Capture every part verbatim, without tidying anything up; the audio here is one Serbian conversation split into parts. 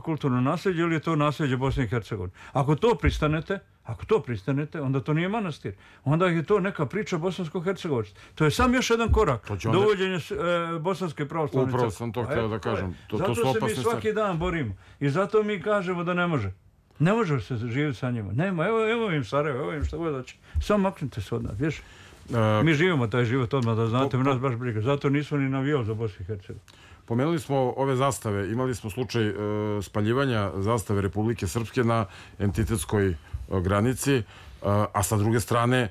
kulturno nasljeđe ili je to nasljeđe Bosne i Hercegovine. Ako to pristanete, ako to pristanete, onda to nije manastir. Onda je to neka priča bosansko-hercegovačka. To je sam još jedan korak do uvođenja e, bosanske pravoslavne crkve. Upravo sam to htio da kažem. To, zato to se mi svaki dan borimo. I zato mi kažemo da ne može. Ne može se živjeti sa njima. Nema, evo, evo im Sarajevo, evo im što god hoće. Samo maknite se od nas, vješ? E, mi živimo taj život odmah, da znate, po, po, nas baš briga. Zato nismo ni navijali za Bosnu i Hercegovinu. Pomenuli smo ove zastave. Imali smo slučaj e, spaljivanja zastave Republike Srpske na entitetskoj granici, a sa druge strane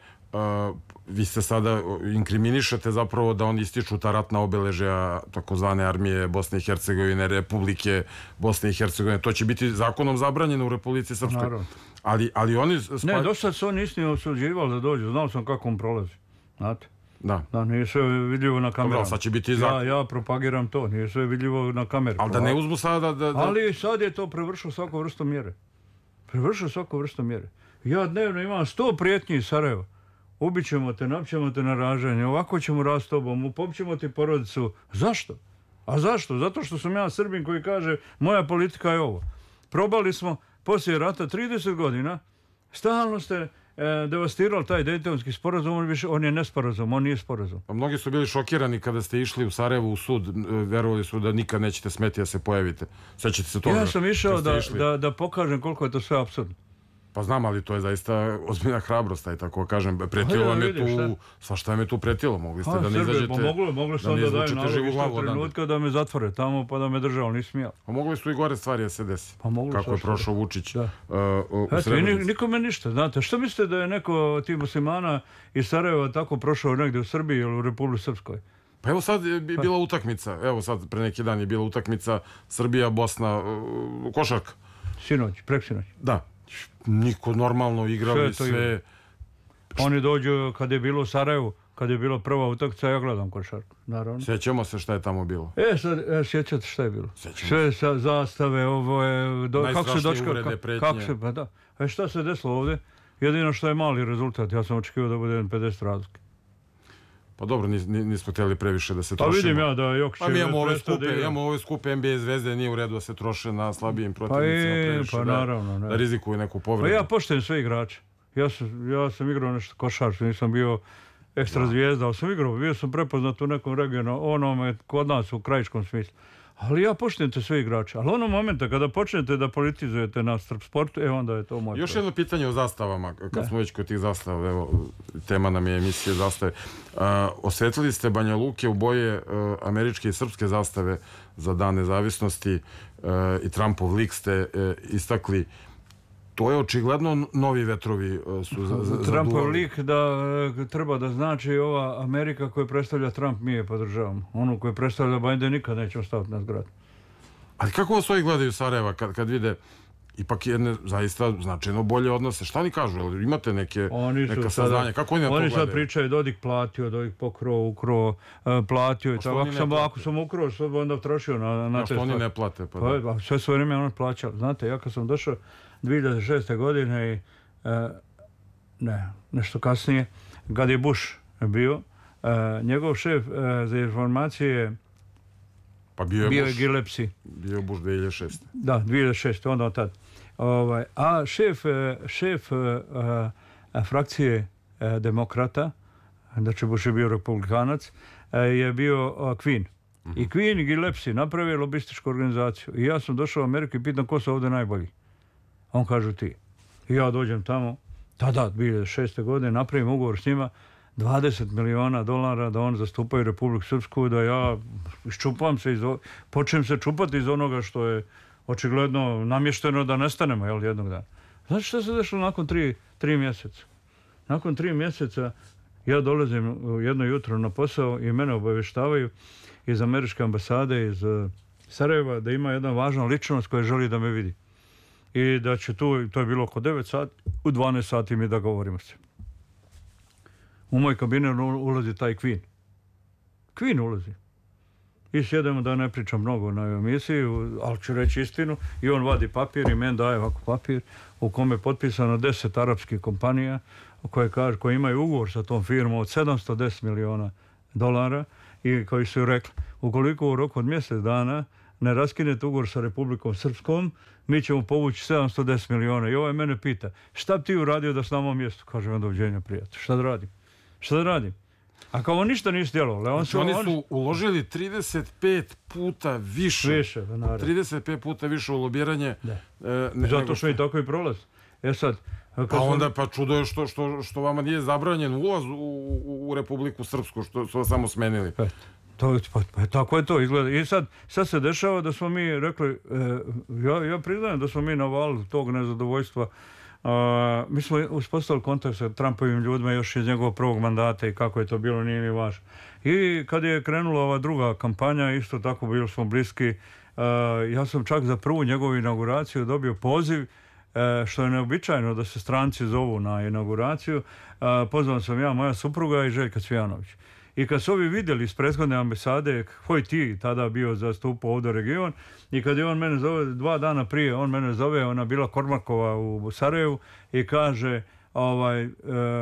vi se sada inkriminišete zapravo da oni ističu ta ratna obeležja takozvane armije Bosne i Hercegovine, Republike Bosne i Hercegovine. To će biti zakonom zabranjeno u Republici Srpskoj. Ali, ali oni... Spalj... Ne, do sad su oni isti osuđivali da dođu. Znao sam kako on prolazi. Znate? Da. Da, nije sve vidljivo na kamerama. Dobro, sad će biti zakon. Ja, ja propagiram to, nije sve vidljivo na kameru. Ali da ne uzmu sada da... da... Ali sad je to prevršilo svaku vrstu mjere. Prevršio svaku vrstu mjere. Ja dnevno imam sto prijetnji iz Sarajeva. Ubićemo te, napćemo te na ražanje, ovako ćemo rast s tobom, upopćemo ti porodicu. Zašto? A zašto? Zato što sam ja Srbin koji kaže moja politika je ovo. Probali smo poslije rata trideset godina, stalno ste e, devastirali taj Dejtonski sporazum, on, više, on je nesporazum, on nije sporazum. A mnogi su bili šokirani kada ste išli u Sarajevo u sud, verovali su da nikad nećete smeti da se pojavite. Sećate se toga? Ja sam išao da, da, da pokažem koliko je to sve apsurdno. Pa znam, ali to je zaista ozbiljna hrabrost, aj tako kažem. Pretilo vam je tu, svašta vam je tu pretilo. Mogli ste da ne izađete, mogli ste da dajem nalog istog trenutka da me zatvore tamo pa da me držao, nisam smijao. A mogli su i gore stvari da se desi. Kako je prošao Vučić u Srebrenici. Nikome ništa, znate. Što mislite da je neko ti muslimana iz Sarajeva tako prošao negdje u Srbiji ili u Republici Srpskoj? Pa evo sad je bila utakmica, evo sad pre neki dan je bila utakmica Srbija-Bosna, košarka. Sinoć, preksinoć. Da. Niko normalno igrali sve. sve... Oni dođu kad je bilo u Sarajevu, kad je bilo prva utakmica, ja gledam košarku, naravno. Sjećamo se šta je tamo bilo. E, sad, e, sjećate šta je bilo. Sjećamo sve sa zastave, ovo je... Do, najstrašnije kako se dočka, uvrede, pretnje. Kako se, pa da. E, šta se desilo ovdje? Jedino što je mali rezultat, ja sam očekivao da bude pedeset razlike. Pa dobro, nis, nismo htjeli previše da se trošimo. Pa vidim ja da Jokić... Pa mi imamo ove skupe, imamo ove skupe N B A zvezde, nije u redu da se troše na slabijim protivnicima pa previše, pa da, naravno, ne. da rizikuju neku povredu. Pa ja poštujem sve igrače. Ja sam, ja sam igrao nešto košarku, nisam bio ekstra da. zvijezda, ali sam igrao, bio sam prepoznat u nekom regionu, onome kod nas u krajiškom smislu. Ali ja poštujem te sve igrače. Ali ono momenta kada počnete da politizujete na Srp sportu, e onda je to moj Još jedno pitanje o zastavama, kad da. smo već kod tih zastava, evo, tema nam je emisije zastave. Uh, osvetlili ste Banja Luke u boje uh, američke i srpske zastave za dan nezavisnosti uh, i Trumpov lik ste uh, istakli. To je očigledno novi vetrovi su za, za, Trumpov lik da treba da znači ova Amerika koju predstavlja Trump mi je podržavamo. Onu koju predstavlja Biden nikad nećemo staviti na zgradu. Ali kako vas ovi gledaju Sarajeva kad, kad vide ipak jedne zaista značajno bolje odnose? Šta oni kažu? Imate neke, neka saznanja? Kako oni na to Oni gledaju? sad pričaju Dodik platio, Dodik pokro, ukro, platio i tako. Ako sam, ako sam ukro, sad bi onda trošio na, na te stvari. Oni ne plate? Pa da. Pa, sve svoje vrijeme on plaćao. Znate, ja kad sam došao dvije hiljade šeste. godine i e, ne, nešto kasnije, kad je Bush bio, e, njegov šef e, za informacije pa bio je, bio Bush, je Gillespie. Bio je Bush dvije hiljade šeste. Da, dvije hiljade šeste. onda od tad. Ovaj, a šef, šef e, e, frakcije e, demokrata, znači Bush je bio republikanac, e, je bio e, Queen. Mm-hmm. I Queen i Gillespie napravili lobističku organizaciju. I ja sam došao u Ameriku i pitam ko su ovdje najbolji. On kaže ti. I ja dođem tamo, tada, dvije hiljade šeste. godine, napravim ugovor s njima, dvadeset miliona dolara da on zastupaju Republiku Srpsku, da ja iščupam se, iz, počnem se čupati iz onoga što je očigledno namješteno da nestanemo, jel, jednog dana. Znači što se dešlo nakon tri, tri mjeseca? Nakon tri mjeseca ja dolazim jedno jutro na posao i mene obavještavaju iz američke ambasade, iz Sarajeva, da ima jedna važna ličnost koja želi da me vidi. I da će tu, to je bilo oko devet sati, u dvanaest sati mi da govorimo se. U moj kabinet ulazi taj Queen. Queen ulazi. I sjedemo da ne pričam mnogo na emisiji, ali ću reći istinu. I on vadi papir i meni daje ovako papir u kome je potpisano deset arapskih kompanija koje, kaže, koje imaju ugovor sa tom firmom od sedamsto deset miliona dolara i koji su rekli, ukoliko u roku od mjesec dana ne raskinete ugovor sa Republikom Srpskom, mi ćemo povući sedamsto deset miliona. I ovaj mene pita, šta bi ti uradio da s nama mjestu? Kažem, vam doviđenja, prijatelj. Šta da radim? Šta da radim? A kao on ništa nisi djelovali. On znači, oni su uložili trideset pet puta više. Više, naravno. trideset pet puta više u lobiranje. E, ne, Zato što i tako i prolaz. E sad... Pa onda, pa čudo je što, što, što vama nije zabranjen ulaz u, u, u Republiku Srpsku, što su vas samo smenili. E, to, pa, pa, tako je to izgleda. I sad, sad se dešava da smo mi rekli, e, ja, ja priznajem da smo mi navalili tog nezadovoljstva. Uh, mi smo uspostavili kontakt sa Trumpovim ljudima još iz njegovog prvog mandata i kako je to bilo, nije mi važno. I kad je krenula ova druga kampanja, isto tako bili smo bliski. Uh, ja sam čak za prvu njegovu inauguraciju dobio poziv, uh, što je neobičajno da se stranci zovu na inauguraciju. Uh, pozvan sam ja, moja supruga i Željka Cvijanović. I kad su ovi vidjeli iz prethodne ambasade koji ti tada bio zastupao ovdje region, i kad je on mene zove, dva dana prije, on mene zove, ona bila Kormakova u Sarajevu i kaže, ovaj, e,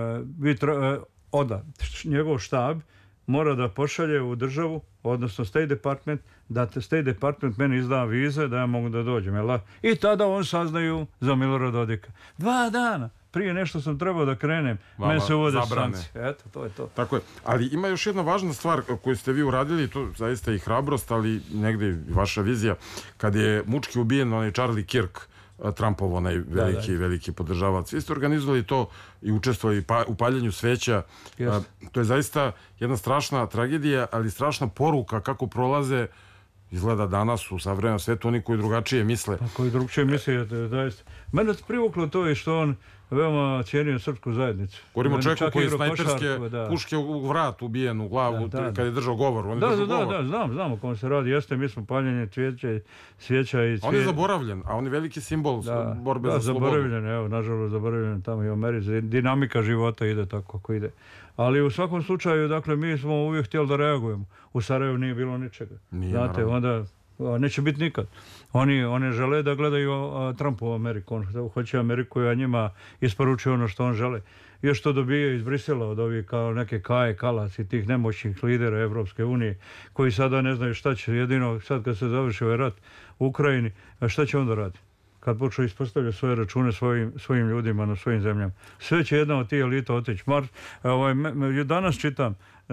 vi tra, e, oda, njegov štab mora da pošalje u državu, odnosno State Department, da te State Department meni izda vize da ja mogu da dođem. Jel? I tada on saznaju za Milorada Dodika. Dva dana prije nešto sam trebao da krenem, meni se uvode stranci. Eto, to je to. Tako je. Ali ima još jedna važna stvar koju ste vi uradili, to zaista i hrabrost, ali negdje i vaša vizija, kad je mučki ubijen onaj Charlie Kirk, Trumpov, onaj veliki, da, da. veliki podržavac. Vi ste organizovali to i učestvovali u paljenju sveća. Yes. To je zaista jedna strašna tragedija, ali strašna poruka kako prolaze, izgleda danas u savremenom svijetu, oni koji drugačije misle. A koji drugačije misle, zaista. Mene privuklo to je što on veoma cijenio srpsku zajednicu. Govorimo o čovjeku koji je snajperske puške u vrat ubijen u glavu, da, da, kad je držao govor. On je da, držao da, govor. da, znam, znam o kom se radi. Jeste, mi smo paljenje cvijeća, svijeća i cvijeća. On je zaboravljen, a on je veliki simbol da, borbe da, za slobodu. Zaboravljen, evo, nažalost zaboravljen tamo i u Americi. Dinamika života ide tako kako ide. Ali u svakom slučaju, dakle, mi smo uvijek htjeli da reagujemo. U Sarajevu nije bilo ničega. Nije, znate, naravno. Onda neće biti nikad. Oni, oni žele da gledaju Trumpu u Ameriku. On hoće Ameriku i njima isporučuje ono što on žele. Još to dobije iz Brisela od ovih kao neke Kaje, Kalas i tih nemoćnih lidera Evropske unije koji sada ne znaju šta će. Jedino sad kad se završi ovaj rat u Ukrajini, šta će onda raditi? Kad počnu ispostavljati svoje račune svojim, svojim ljudima na svojim zemljama. Sve će jedna od tih elita otići. Mars, ovaj, danas čitam e,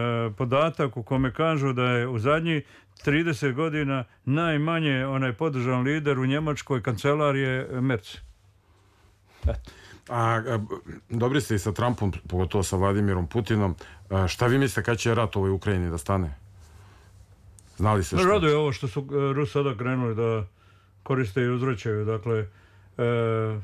podatak u kome kažu da je u zadnjih trideset godina najmanje onaj podržan lider u Njemačkoj kancelarije Merz. Eto. A, a dobri ste i sa Trumpom, pogotovo sa Vladimirom Putinom. A, šta vi mislite kad će rat u ovoj Ukrajini da stane? Znali se što? No, raduje ovo što su Rusi sada krenuli da koriste i uzvraćaju. Dakle, e,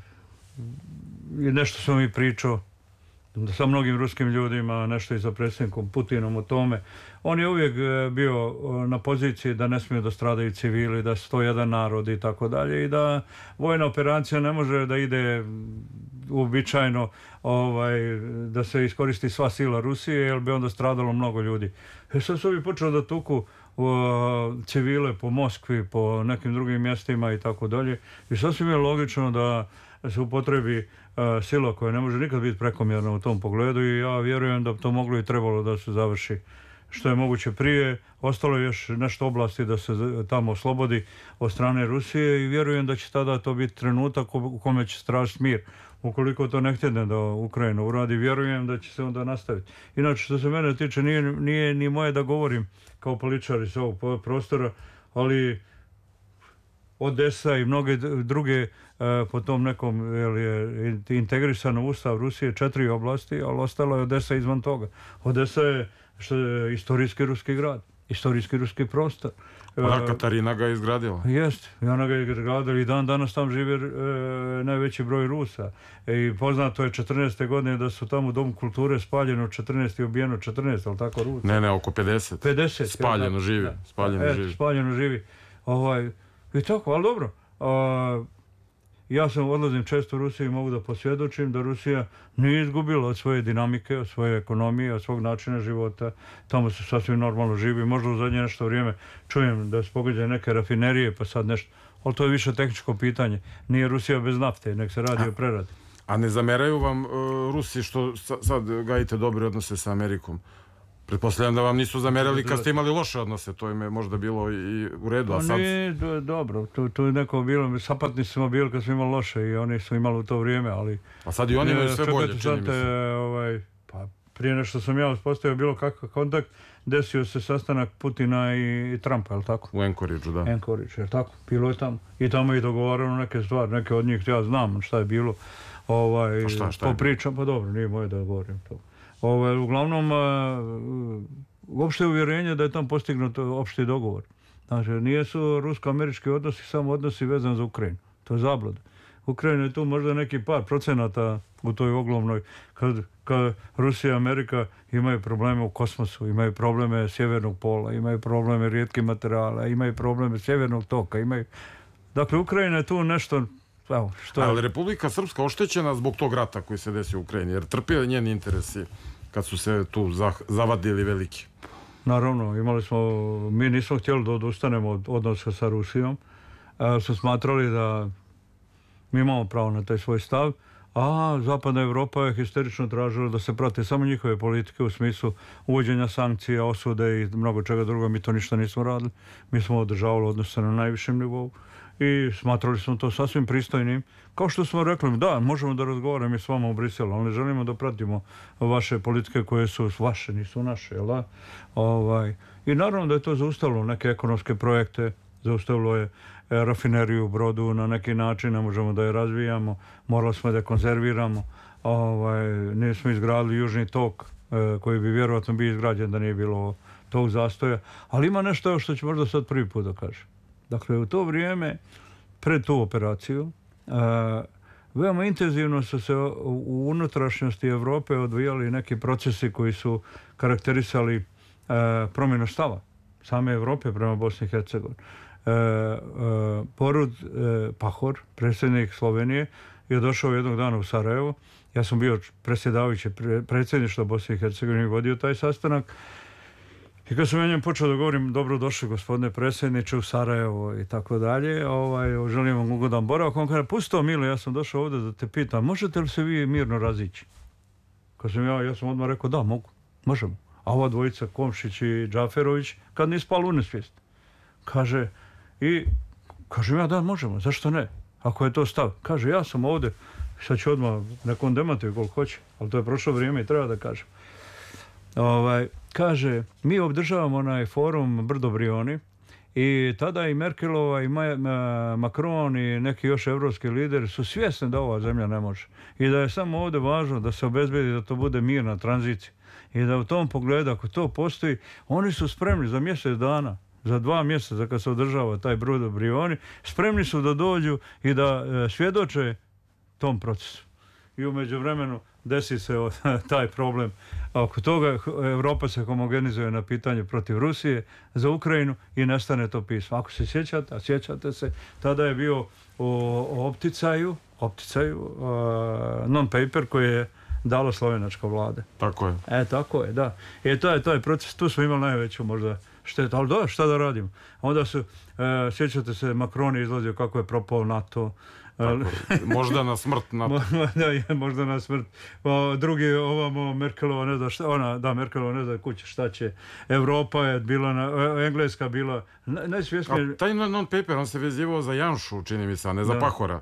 nešto sam mi pričao sa mnogim ruskim ljudima, nešto i sa predsjednikom Putinom o tome. On je uvijek bio na poziciji da ne smiju da stradaju civili, da su to jedan narod i tako dalje i da vojna operacija ne može da ide uobičajeno ovaj, da se iskoristi sva sila Rusije jer bi onda stradalo mnogo ljudi. E sad su ovi počeli da tuku uh, civile po Moskvi, po nekim drugim mjestima i tako dalje. I sasvim je logično da se upotrebi uh, sila koja ne može nikad biti prekomjerna u tom pogledu i ja vjerujem da to moglo i trebalo da se završi što je moguće prije. Ostalo je još nešto oblasti da se tamo oslobodi od strane Rusije i vjerujem da će tada to biti trenutak u kome će stražiti mir. Ukoliko to ne htjene da Ukrajina uradi, vjerujem da će se onda nastaviti. Inače, što se mene tiče, nije, nije ni moje da govorim kao političar iz ovog prostora, ali Odesa i mnoge druge uh, po tom nekom jel, je integrisano ustav Rusije četiri oblasti, ali ostalo je Odesa izvan toga. Odesa je, što je istorijski ruski grad, istorijski ruski prostor. Ona Katarina ga je izgradila. Jest, i ona ga je izgradila i dan danas tam žive e, najveći broj Rusa. E, I poznato je četrnaeste godine da su tamo u Domu kulture spaljeno četrnaest i ubijeno četrnaest, ali tako Rusa? Ne, ne, oko pedeset. pedeset. Spaljeno živi. Da. Spaljeno e, živi. Spaljeno živi. Ovaj, I tako, ali dobro. A, ja sam odlazim često u Rusiju i mogu da posvjedočim da Rusija nije izgubila od svoje dinamike, od svoje ekonomije, od svog načina života. Tamo se sasvim normalno živi. Možda u zadnje nešto vrijeme čujem da se pogađaju neke rafinerije, pa sad nešto. Ali to je više tehničko pitanje. Nije Rusija bez nafte, nek se radi a, o preradi. A ne zameraju vam uh, Rusi što sad gajite dobre odnose sa Amerikom? Pretpostavljam da vam nisu zamerali kad ste imali loše odnose, to im je možda bilo i u redu, a sad... Nije, dobro, tu, tu je neko bilo, sapatni smo bili kad smo imali loše i oni su imali u to vrijeme, ali... A sad i oni imaju sve bolje, čekajte, čini mi se. Ovaj, pa prije nešto sam ja uspostavio bilo kakav kontakt, desio se sastanak Putina i, i Trumpa, je li tako? U Anchorageu, da. Anchorage, je li tako? Bilo je tamo. I tamo je dogovarano neke stvari, neke od njih ja znam šta je bilo. Ovaj, pa šta, šta po je pričam, pa dobro, nije moje da govorim to. Ovaj, uglavnom, uopšte je uvjerenje da je tam postignut opšti dogovor. Znači, nije su rusko-američki odnosi samo odnosi vezani za Ukrajinu. To je zabluda. Ukrajina je tu možda neki par procenata u toj ogromnoj, kad, kad Rusija i Amerika imaju probleme u kosmosu, imaju probleme sjevernog pola, imaju probleme rijetkih materijala, imaju probleme sjevernog toka, imaju... Dakle, Ukrajina je tu nešto... Evo, što je... Ali Republika Srpska oštećena zbog tog rata koji se desio u Ukrajini, jer trpio njeni interesi kad su se tu zavadili veliki. Naravno, imali smo, mi nismo htjeli da odustanemo od odnosa sa Rusijom, e, su smatrali da mi imamo pravo na taj svoj stav, a Zapadna Evropa je histerično tražila da se prate samo njihove politike u smislu uvođenja sankcija, osude i mnogo čega drugo. Mi to ništa nismo radili. Mi smo održavali odnose na najvišem nivou i smatrali smo to sasvim pristojnim. Kao što smo rekli, da, možemo da razgovaramo i s vama u Briselu, ali ne želimo da pratimo vaše politike koje su vaše, nisu naše, jel da? Ovaj, I naravno da je to zaustavilo neke ekonomske projekte, zaustavilo je rafineriju u Brodu na neki način, ne možemo da je razvijamo, morali smo da je konzerviramo, ovaj, nismo izgradili južni tok eh, koji bi vjerojatno bio izgrađen da nije bilo tog zastoja, ali ima nešto što ću možda sad prvi put da kažem. Dakle, u to vrijeme, pred tu operaciju, eh, veoma intenzivno su se u unutrašnjosti Evrope odvijali neki procesi koji su karakterisali eh, promjenu stava same Evrope prema Bosni i Hercegovini. Uh, uh, Borut uh, Pahor, predsjednik Slovenije, je došao jednog dana u Sarajevo. Ja sam bio predsjedavajući pre, predsjedništva Bosne i Hercegovine i vodio taj sastanak. I kad sam ja njem počeo da govorim, dobro došli gospodine predsjedniče u Sarajevo i tako dalje, ovaj, želim vam ugodan boravak. On kaže, pusto Milo, ja sam došao ovdje da te pitam, možete li se vi mirno razići? Kad sam ja, ja sam odmah rekao, da, mogu, možemo. A ova dvojica, Komšić i Džaferović, kad nije spalo u nesvijest. Kaže, i kažem ja, da, možemo, zašto ne? Ako je to stav. Kaže, ja sam ovdje, sad ću odmah nekom demantuju koliko hoće, ali to je prošlo vrijeme i treba da kažem. Ovaj, kaže, mi obdržavamo onaj forum Brdo Brioni i tada i Merkelova i Macron i neki još evropski lideri su svjesni da ova zemlja ne može. I da je samo ovdje važno da se obezbedi da to bude mirna tranzicija. I da u tom pogledu, ako to postoji, oni su spremni za mjesec dana, za dva mjeseca kad se održava taj Brdo Brioni, spremni su da dođu i da e, svjedoče tom procesu. I u međuvremenu desi se o, taj problem. Oko toga Evropa se homogenizuje na pitanje protiv Rusije za Ukrajinu i nestane to pismo. Ako se sjećate, a sjećate se, tada je bio o, o opticaju, opticaju uh, non-paper koji je dalo slovenačka vlada. Tako je. E, tako je, da. I to je taj proces, tu smo imali najveću možda šteta, ali da, šta da radimo? Onda su, e, sjećate se, Macron je izlazio kako je propao NATO. Tako, možda na smrt NATO. Da, možda na smrt. O, drugi, ovamo, Merkelova ne zna šta, ona, da, Merkelova ne zna kuće šta će. Evropa je bila, na, Engleska bila, najsvjesnije... A taj non-paper, on se vezivao za Janšu, čini mi se, a ne za da. Pahora.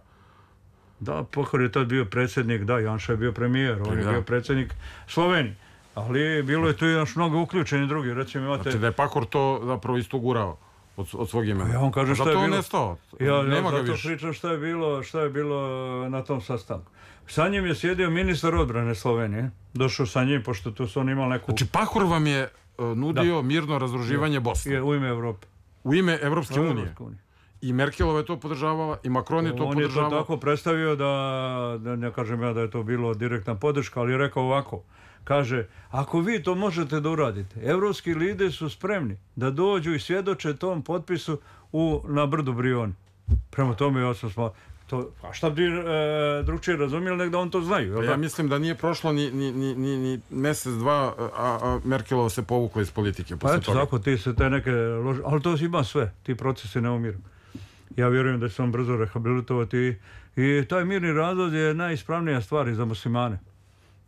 Da, Pahor je tad bio predsjednik, da, Janša je bio premijer, on je bio predsjednik Slovenije. Ali bilo je tu još mnogo uključeni drugi, recimo imate... Znači da je Pahor to zapravo isto gurao od, od svog imena. Ja vam kažem šta je bilo... Zato on je stao, ja, nema ja ga više. Zato pričam šta je bilo, šta je bilo na tom sastanku. Sa njim je sjedio ministar odbrane Slovenije, došao sa njim, pošto tu su on imali neku... Znači Pahor vam je uh, nudio da. mirno razruživanje Bosne. Je, u ime Evrope. U ime Evropske unije. unije. I Merkelova je to podržavala, i Macron je to on podržavao. On je to tako predstavio da, da, ne kažem ja da je to bilo direktna podrška, ali je rekao ovako. Kaže, ako vi to možete da uradite, evropski lideri su spremni da dođu i svjedoče tom potpisu u, na Brdu Brioni. Prema tome, ja sam smo... To, a šta bi e, drugčije razumijeli, nek da on to znaju. Ja mislim da nije prošlo ni, ni, ni, ni, ni mjesec, dva, a, a Merkelova se povukla iz politike. Pa eto, tako, ti se te neke lože... Ali to ima sve, ti procesi ne umiru. Ja vjerujem da će se on brzo rehabilitovati i, i taj mirni razlaz je najispravnija stvar za muslimane.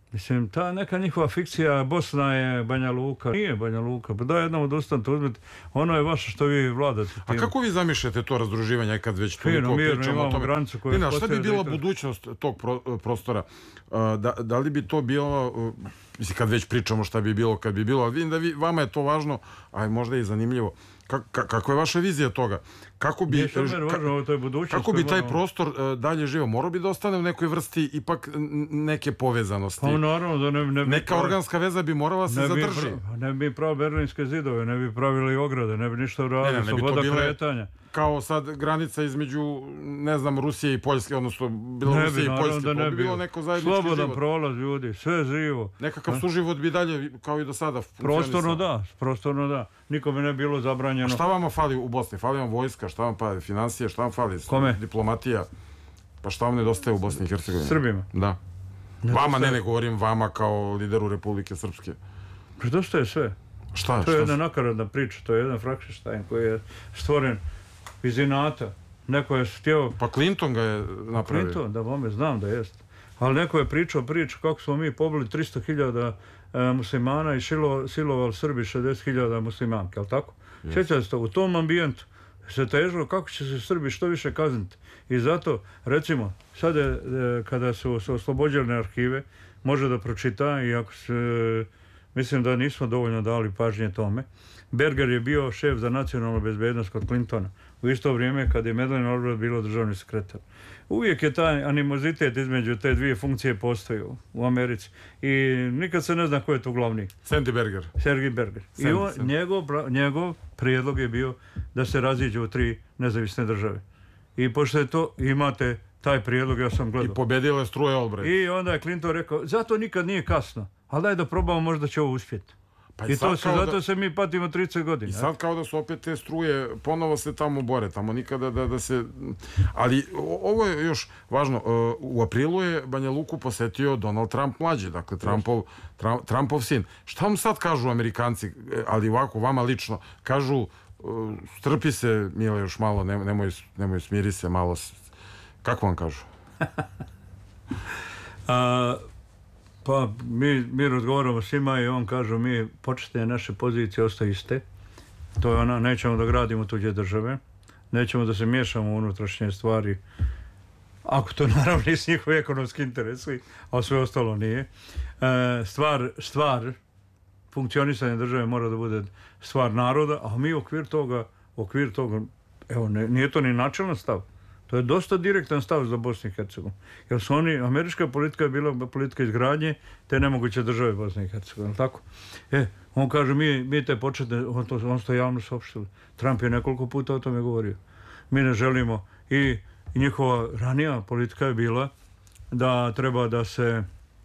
Mislim, ta neka njihova fikcija, Bosna je Banja Luka, nije Banja Luka, pa da jednom odustanete, uzmite, ono je vaše što vi vladate. A kako vi zamišljate to razdruživanje kad već toliko pričamo o tome? Granicu koju Dina, šta bi bila budućnost tog pro, prostora? Da, da li bi to bilo, mislim, kad već pričamo šta bi bilo, kad bi bilo, ali vidim da vi, vama je to važno, a možda i zanimljivo. Ka, ka, kako je vaša vizija toga? Kako bi, ka, važno, to je kako bi taj prostor uh, dalje živio? Morao bi da ostane u nekoj vrsti ipak neke povezanosti. Pa naravno da ne, ne bi Neka pravi, organska veza bi morala se ne zadrži. Bi, ne bi pravi berlinske zidove, ne bi pravili ograde, ne bi ništa uradili, sloboda kretanja. Kao sad granica između, ne znam, Rusije i Poljske, odnosno Belorusije i Poljske, da ne bi bilo neko zajednički život. Slobodan prolaz ljudi, sve živo. Nekakav ha? suživot bi dalje, kao i do sada, funkcionisao. Prostorno da, prostorno da. Nikome ne bilo zabranjeno. A šta vama fali u Bosni? Fali vam vojska, šta vam fali? Financije, šta vam fali? Kome? Diplomatija. Pa šta vam nedostaje u Bosni i Hercegovini? Srbima? Da. Ne vama ne, ne govorim vama kao lideru Republike Srpske. Nedostaje sve. Šta? To je jedna nakaradna priča, to je jedan Frankenstein koji je stvoren iz inata. Neko je htio... Pa Clinton ga je napravio. Clinton, da vome, znam da jest. Ali neko je pričao priču kako smo mi pobili tristo hiljada e, muslimana i šilo, silovali Srbi šezdeset hiljada muslimanke, ali tako? Yes. Sjećate se, u tom ambijentu se težilo kako će se Srbi što više kazniti. I zato, recimo, sada e, kada su se oslobođene arhive, može da pročita, i ako se, mislim da nismo dovoljno dali pažnje tome, Berger je bio šef za nacionalnu bezbednost kod Clintona u isto vrijeme kad je Madeleine Albright bilo državni sekretar. Uvijek je taj animozitet između te dvije funkcije postojao u Americi i nikad se ne zna ko je tu glavni. Sandy Berger. Sergej Berger. Sandy, I on, Sandy. Njegov, njegov prijedlog je bio da se raziđu u tri nezavisne države. I pošto je to, imate taj prijedlog, ja sam gledao. I pobjedila je struje Albright. I onda je Clinton rekao, zato nikad nije kasno, ali daj da probamo, možda će ovo uspjeti. Pa i to se, zato da, se mi patimo trideset godina. I sad kao da su opet te struje, ponovo se tamo bore, tamo nikada da, da se... Ali ovo je još važno, u aprilu je Banja Luku posetio Donald Trump mlađi, dakle Trumpov, Trump, Trumpov sin. Šta vam sad kažu Amerikanci, ali ovako, vama lično, kažu, strpi se, Mile, još malo, nemoj, nemoj smiri se malo, kako vam kažu? A... Pa mi, mi razgovaramo s njima i on kaže mi početne naše pozicije ostaju iste. To je ona, nećemo da gradimo tuđe države, nećemo da se miješamo u unutrašnje stvari, ako to naravno nisu njihovi ekonomski interesi, a sve ostalo nije. E, stvar, stvar funkcionisanja države mora da bude stvar naroda, a mi u okvir toga, okvir toga, evo, ne, nije to ni načelan stav. To je dosta direktan stav za Bosnu i Hercegovinu. Jer su oni, američka politika je bila politika izgradnje te nemoguće države Bosne i Hercegovine, tako? E, on kaže, mi, mi te početne, on to, on to javno saopštili. Trump je nekoliko puta o tome govorio. Mi ne želimo, i, i njihova ranija politika je bila da treba da se,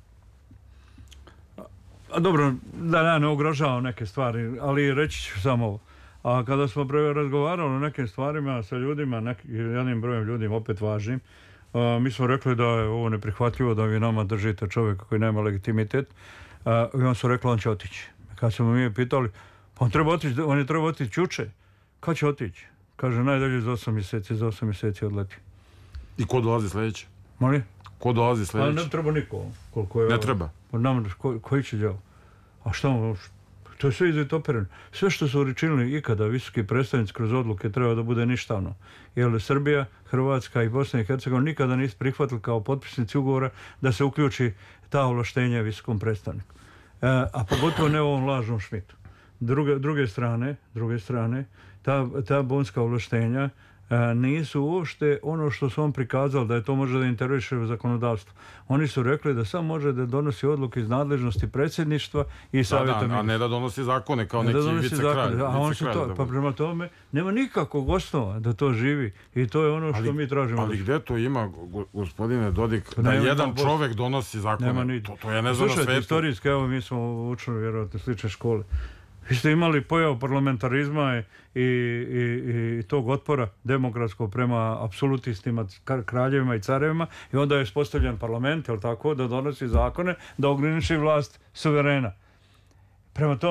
a dobro, da ja ne ugrožavam neke stvari, ali reći ću samo ovo. A kada smo prvo razgovarali o nekim stvarima sa ljudima, neki, jednim brojem ljudima, opet važnim, a, mi smo rekli da je ovo neprihvatljivo, da vi nama držite čovjeka koji nema legitimitet. A, I on su rekli, on će otići. Kad smo mi pitali, pa on treba otići, on je treba otići juče. Kad će otići? Kaže, najdalje za osam mjeseci, za osam mjeseci odleti. I ko dolazi sljedeći? Moli? Ko dolazi sljedeći? Pa ne treba niko. Koliko je ne ovo. treba? Pa nam, ko, koji će djel? A šta on... To je sve izvitopereno. Sve što su učinili ikada visoki predstavnici kroz odluke treba da bude ništavno. Jer Srbija, Hrvatska i Bosna i Hercegovina nikada nisu prihvatili kao potpisnici ugovora da se uključi ta ovlaštenja visokom predstavniku. E, a pogotovo ne u ovom lažnom Šmitu. Druge, druge strane, druge strane, ta, ta bonska ovlaštenja e, nisu uopšte ono što su on prikazali da je to može da interveniše u zakonodavstvo. Oni su rekli da sam može da donosi odluke iz nadležnosti predsjedništva i savjeta ministra. A ne da donosi zakone kao neki vicekralj. A on su to, pa prema tome nema nikakvog osnova da to živi i to je ono što ali, mi tražimo. Ali gdje to ima, gospodine Dodik, da nema jedan čovjek donosi zakone? To, to je ne znam na Slušajte, istorijski, evo mi smo učili vjerojatno slične škole. Vi ste imali pojavu parlamentarizma i, i, i, i tog otpora demokratskog prema apsolutistima, kraljevima i carevima i onda je uspostavljen parlament, jel tako, da donosi zakone, da ograniči vlast suverena. Prema tome,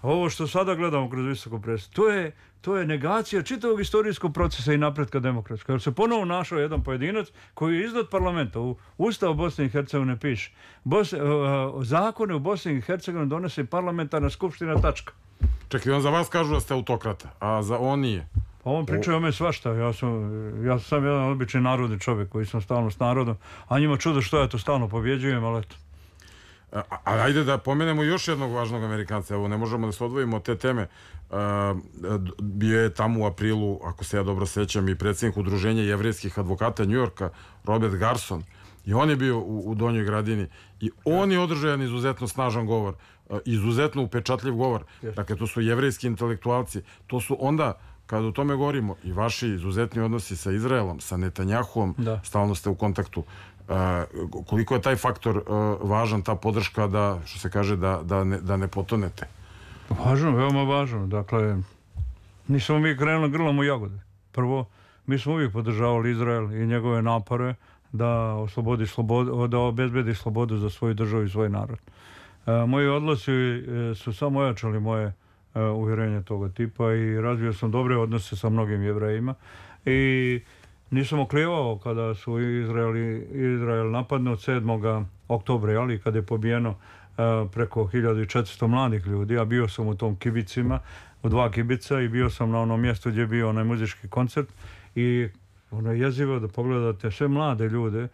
ovo što sada gledamo kroz visoku presu, to je, to je negacija čitavog istorijskog procesa i napretka demokratskog. Jer se ponovo našao jedan pojedinac koji je iznad parlamenta. U Ustavu Bosne i Hercegovine piše Bos, uh, zakone u Bosni i Hercegovini donese parlamentarna skupština, tačka. Čekaj, on za vas kažu da ste autokrata, a za on nije. Pa on priča o me svašta. Ja sam, ja sam sam jedan obični narodni čovjek koji sam stalno s narodom, a njima čudo što ja to stalno pobjeđujem, ali eto. A, a ajde da pomenemo još jednog važnog Amerikanca. Evo, ne možemo da se odvojimo od te teme. A, bio je tamo u aprilu, ako se ja dobro sećam, i predsjednik udruženja jevrejskih advokata Njujorka, Robert Garson. I on je bio u, u Donjoj Gradini. I on je održao jedan izuzetno snažan govor. Izuzetno upečatljiv govor. Dakle, to su jevrejski intelektualci. To su onda, kada o tome govorimo, i vaši izuzetni odnosi sa Izraelom, sa Netanjahuom, stalno ste u kontaktu. Uh, koliko je taj faktor uh, važan, ta podrška da, što se kaže, da, da, ne, da ne potonete? Važno, veoma važno. Dakle, nismo mi krenuli grlom u jagode. Prvo, mi smo uvijek podržavali Izrael i njegove napore da oslobodi slobodu, da obezbedi slobodu za svoju državu i svoj narod. Uh, moji odnosi uh, su samo ojačali moje uh, uvjerenje toga tipa i razvio sam dobre odnose sa mnogim Jevrejima i nisam oklijevao kada su Izrael, Izrael napadnut sedmog oktobra, ali kada je pobijeno uh, preko hiljadu četiristo mladih ljudi, a bio sam u tom kibicima, u dva kibica i bio sam na onom mjestu gdje je bio onaj muzički koncert i ono je jezivo da pogledate sve mlade ljude,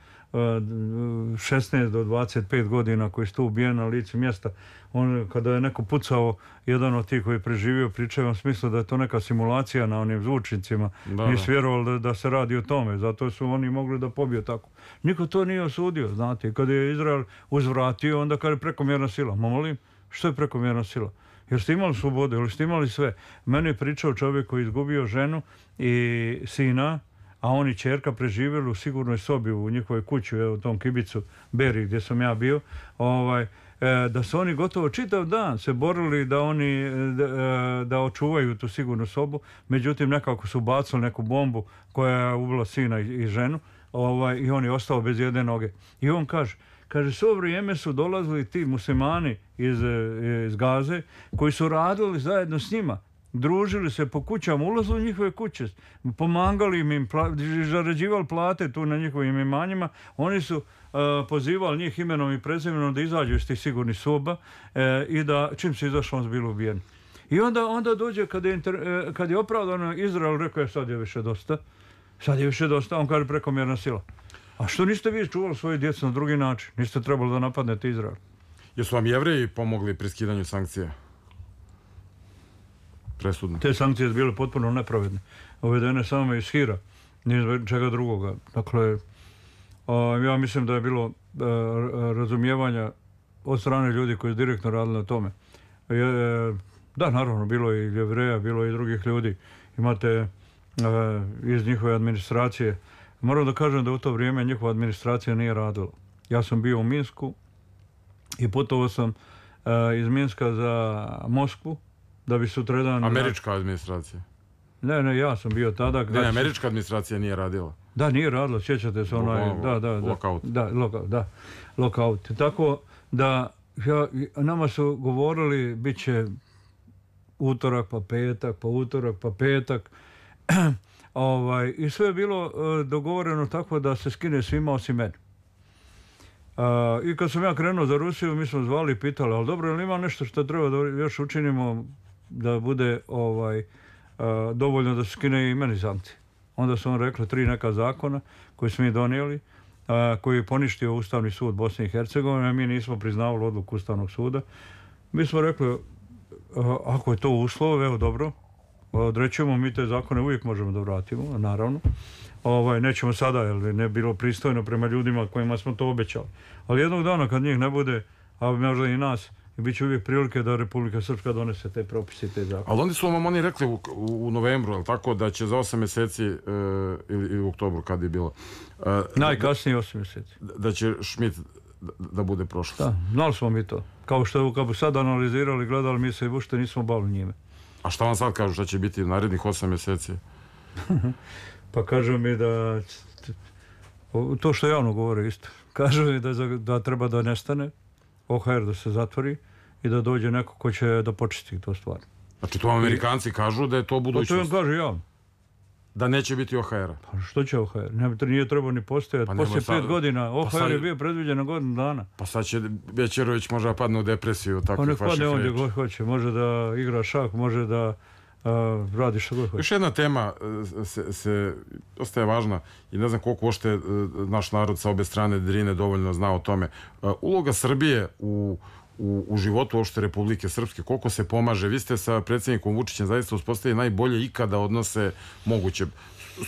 šesnaest do dvadeset pet godina koji su tu ubijeni na licu mjesta. On, kada je neko pucao, jedan od tih koji je preživio, pričao u smislu da je to neka simulacija na onim zvučnicima. Nisu vjerovali da, da se radi o tome, zato su oni mogli da pobiju tako. Niko to nije osudio, znate. Kada je Izrael uzvratio, onda kada je prekomjerna sila. Ma molim, što je prekomjerna sila? Jer ste imali slobodu, ili ste imali sve. Meni je pričao čovjek koji je izgubio ženu i sina, a oni čerka preživjeli u sigurnoj sobi u njihovoj kući, u tom kibicu Beri gdje sam ja bio, ovaj, da su oni gotovo čitav dan se borili da oni da, da očuvaju tu sigurnu sobu, međutim nekako su bacili neku bombu koja je ubila sina i, i ženu, ovaj, i on je ostao bez jedne noge. I on kaže, kaže, svo vrijeme su dolazili ti muslimani iz, iz Gaze koji su radili zajedno s njima, družili se po kućama, ulazili u njihove kuće, pomagali im, zarađivali plate tu na njihovim imanjima. Oni su uh, pozivali njih imenom i prezimenom da izađu iz tih sigurnih soba uh, i da čim se izašlo on su bili ubijeni. I onda, onda dođe kad je, inter, uh, kad je opravdano Izrael rekao je sad je više dosta, sad je više dosta, on kaže prekomjerna sila. A što niste vi čuvali svoje djece na drugi način? Niste trebali da napadnete Izrael? Jesu vam Jevreji pomogli pri skidanju sankcija? Presudno. Te sankcije su bile potpuno nepravedne. Uvedene samo iz hira, nije čega drugoga. Dakle, a, ja mislim da je bilo a, razumijevanja od strane ljudi koji su direktno radili na tome. Je, da, naravno, bilo je i Jevreja, bilo je i drugih ljudi. Imate a, iz njihove administracije. Moram da kažem da u to vrijeme njihova administracija nije radila. Ja sam bio u Minsku i putovao sam a, iz Minska za Moskvu, da bi sutradan... Američka administracija? Ne, ne, ja sam bio tada... Ne, ne, američka administracija nije radila. Da, nije radila, sjećate se onaj... Da, da, da. Lockout. Da, lockout, da. Lockout. Tako da, ja, nama su govorili, bit će utorak, pa petak, pa utorak, pa petak. ovaj, I sve je bilo uh, dogovoreno tako da se skine svima osim meni. Uh, I kad sam ja krenuo za Rusiju, mi smo zvali i pitali, ali dobro, ili ima nešto što treba da još učinimo da bude ovaj, uh, dovoljno da se skine i meni sankcije. Onda su on rekli tri neka zakona koji smo mi donijeli, uh, koji je poništio Ustavni sud Bosne i Hercegovine, mi nismo priznavali odluku Ustavnog suda. Mi smo rekli, uh, ako je to uslov, evo dobro, odrećemo, mi te zakone uvijek možemo da vratimo, naravno. Ovaj, nećemo sada, jer ne bilo pristojno prema ljudima kojima smo to obećali. Ali jednog dana kad njih ne bude, a možda i nas, bit će uvijek prilike da Republika Srpska donese te propise i te zakone. Ali onda su vam oni rekli u, u, u novembru, ali tako, da će za osam mjeseci, e, ili, ili u oktobru kad je bilo... E, Najkasnije osam mjeseci. Da, da će Schmidt da, da bude prošlost. Da, znali smo mi to. Kao što kad bi sad analizirali, gledali, mi se i ušte nismo bavili njime. A šta vam sad kažu, šta će biti narednih osam mjeseci? Pa kažu mi da, to što javno govore isto, kažu mi da, da treba da nestane, O H R da se zatvori i da dođe neko ko će da početi to stvar. Znači, to Amerikanci kažu da je to Pa to budućnost. vam kaže javno. Da neće biti O H R-a. Pa što će O H R? Ne, nije trebao ni postojati. Pa nemoj Poslije sad- pet godina O H R pa sad- je bio predviđen na godinu dana. Pa sad će Bećerović možda padne u depresiju od Pa takvih nek vaših padne on gdje reči. god hoće. Može da igra šak, može da a, radi što god hoće. Još jedna tema e, se, se dosta je važna i ne znam koliko uopšte e, naš narod sa obe strane Drine dovoljno zna o tome. E, Uloga Srbije u, u, u životu uopšte Republike Srpske, koliko se pomaže. Vi ste sa predsjednikom Vučićem zaista uspostavili najbolje ikada odnose moguće.